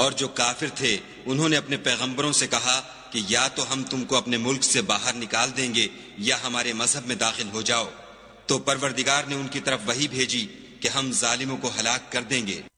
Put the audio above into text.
और जो काफिर थे उन्होंने अपने पैगंबरों से कहा कि या तो हम तुमको अपने मुल्क से बाहर निकाल देंगे या हमारे मजहब में दाखिल हो जाओ। तो परवरदिगार ने उनकी तरफ वही भेजी कि हम जालिमों को हलाक कर देंगे।